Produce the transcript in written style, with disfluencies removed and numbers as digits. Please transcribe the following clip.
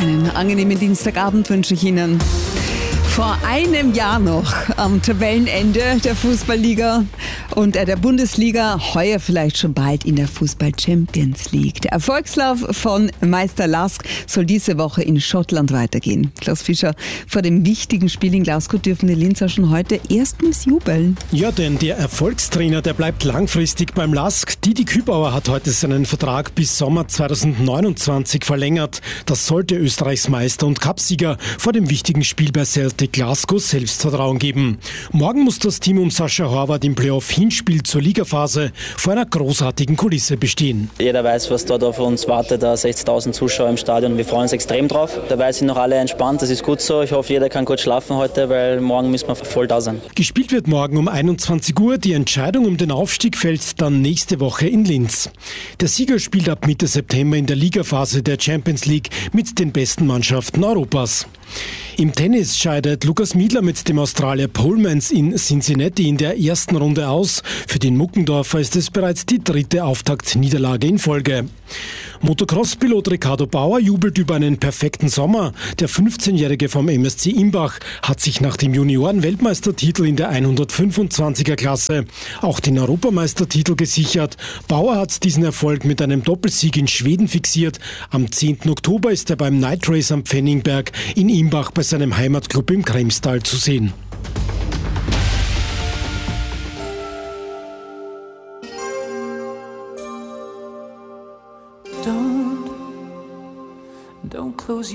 Einen angenehmen Dienstagabend wünsche ich Ihnen. Vor einem Jahr noch am Tabellenende der Fußballliga und der Bundesliga, heuer vielleicht schon bald in der Fußball-Champions League. Der Erfolgslauf von Meister Lask soll diese Woche in Schottland weitergehen. Klaus Fischer, vor dem wichtigen Spiel in Glasgow dürfen die Linzer schon heute erstmals jubeln. Ja, denn der Erfolgstrainer, der bleibt langfristig beim Lask. Didi Kübauer hat heute seinen Vertrag bis Sommer 2029 verlängert. Das sollte Österreichs Meister und Cupsieger vor dem wichtigen Spiel bei Celtic Glasgow Selbstvertrauen geben. Morgen muss das Team um Sascha Horvath im Playoff-Hinspiel zur Ligaphase vor einer großartigen Kulisse bestehen. Jeder weiß, was dort auf uns wartet, 60.000 Zuschauer im Stadion. Wir freuen uns extrem drauf. Dabei sind noch alle entspannt, das ist gut so. Ich hoffe, jeder kann gut schlafen heute, weil morgen müssen wir voll da sein. Gespielt wird morgen um 21 Uhr. Die Entscheidung um den Aufstieg fällt dann nächste Woche in Linz. Der Sieger spielt ab Mitte September in der Ligaphase der Champions League mit den besten Mannschaften Europas. Im Tennis scheidet Lukas Miedler mit dem Australier Pohlmans in Cincinnati in der ersten Runde aus. Für den Muckendorfer ist es bereits die dritte Auftaktniederlage in Folge. Motocross-Pilot Ricardo Bauer jubelt über einen perfekten Sommer. Der 15-Jährige vom MSC Imbach hat sich nach dem Junioren-Weltmeistertitel in der 125er-Klasse auch den Europameistertitel gesichert. Bauer hat diesen Erfolg mit einem Doppelsieg in Schweden fixiert. Am 10. Oktober ist er beim Night Race am Pfenningberg in Imbach bei seinem Heimatclub im Kremstal zu sehen.